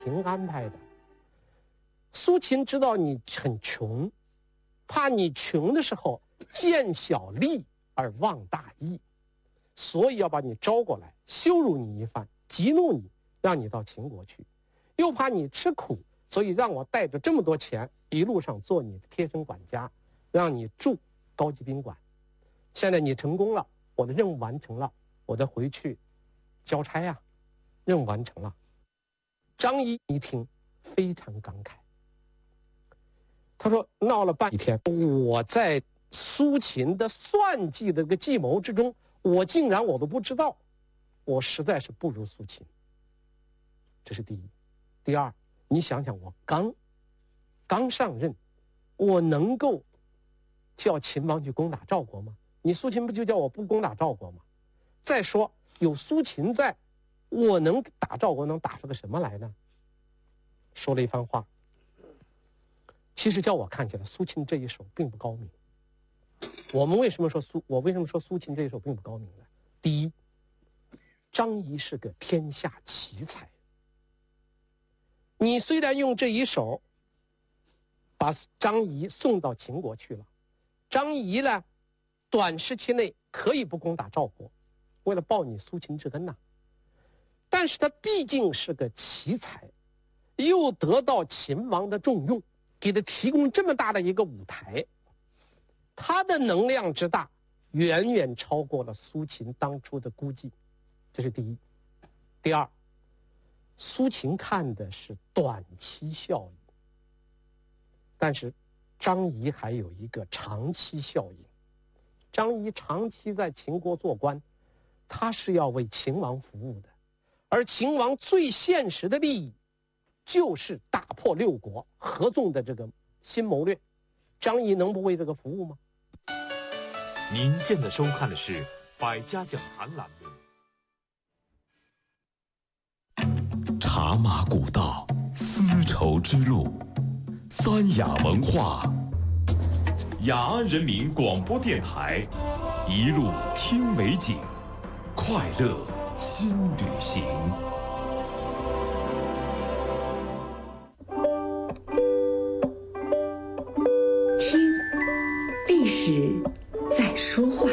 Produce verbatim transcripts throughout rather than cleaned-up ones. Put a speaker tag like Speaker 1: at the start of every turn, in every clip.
Speaker 1: 秦安排的。苏秦知道你很穷，怕你穷的时候见小利而忘大义，所以要把你招过来，羞辱你一番，激怒你，让你到秦国去。又怕你吃苦，所以让我带着这么多钱，一路上做你的贴身管家，让你住高级宾馆。现在你成功了，我的任务完成了，我再回去交差呀、啊，任务完成了。张仪一听非常感慨，他说闹了半天，我在苏秦的算计的这个计谋之中，我竟然我都不知道，我实在是不如苏秦。这是第一。第二，你想想，我刚刚上任，我能够叫秦王去攻打赵国吗？你苏秦不就叫我不攻打赵国吗？再说有苏秦在，我能打赵国能打出个什么来呢？说了一番话。其实叫我看起来，苏秦这一手并不高明。我们为什么说苏？我为什么说苏秦这一手并不高明呢？第一，张仪是个天下奇才。你虽然用这一手把张仪送到秦国去了，张仪呢，短时期内可以不攻打赵国，为了报你苏秦之恩呐、啊。但是他毕竟是个奇才，又得到秦王的重用，给他提供这么大的一个舞台，他的能量之大，远远超过了苏秦当初的估计，这是第一。第二，苏秦看的是短期效应，但是张仪还有一个长期效应。张仪长期在秦国做官，他是要为秦王服务的，而秦王最现实的利益就是打破六国合纵的这个新谋略。张仪能不为这个服务吗？
Speaker 2: 您现在收看的是百家讲坛栏目。
Speaker 3: 茶马古道，丝绸之路，三雅文化。雅安人民广播电台，一路听美景，快乐新旅行。
Speaker 4: 听，历史在说话。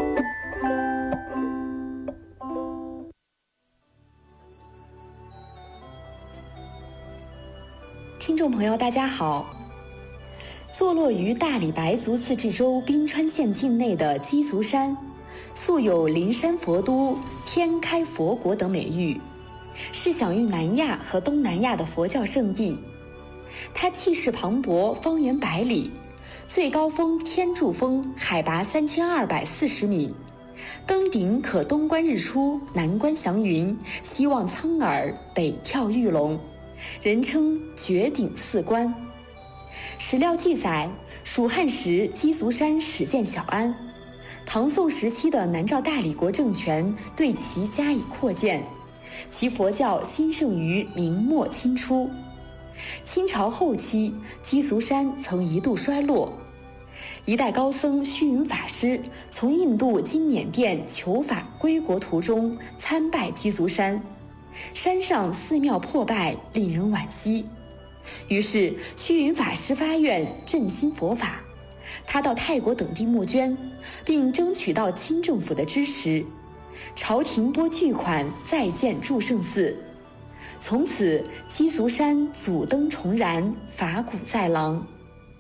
Speaker 4: 听众朋友，大家好。坐落于大理白族自治州宾川县境内的鸡足山，素有灵山佛都、天开佛国等美誉，是享誉南亚和东南亚的佛教圣地。它气势磅礴，方圆百里，最高峰天柱峰海拔三千二百四十米，登顶可东观日出，南观祥云，西望苍耳，北眺玉龙，人称绝顶四观。史料记载，蜀汉时鸡足山始建小安，唐宋时期的南诏大理国政权对其加以扩建，其佛教兴盛于明末清初。清朝后期，鸡足山曾一度衰落，一代高僧虚云法师从印度经缅甸求法归国途中参拜鸡足山，山上寺庙破败，令人惋惜。于是虚云法师发愿振兴佛法，他到泰国等地募捐，并争取到清政府的支持，朝廷拨巨款再建祝圣寺。从此鸡足山祖灯重燃，法鼓在廊。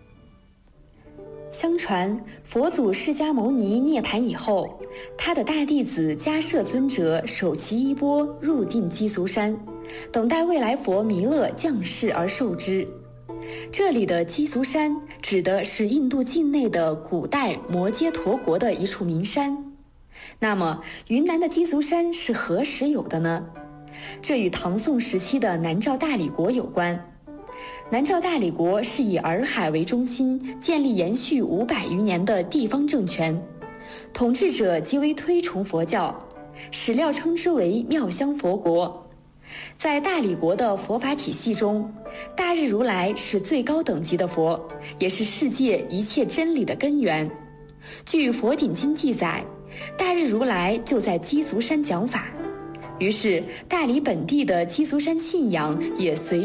Speaker 4: 相传佛祖释迦牟尼涅槃以后，他的大弟子迦摄尊者手持衣钵入定鸡足山，等待未来佛弥勒降世而受之。这里的鸡足山指的是印度境内的古代摩揭陀国的一处名山。那么云南的鸡足山是何时有的呢？这与唐宋时期的南诏大理国有关。南诏大理国是以洱海为中心建立延续五百余年的地方政权，统治者极为推崇佛教，史料称之为妙香佛国。在大理国的佛法体系中，大日如来是最高等级的佛，也是世界一切真理的根源。据《佛顶经》记载，大日如来就在鸡足山讲法，于是大理本地的鸡足山信仰也随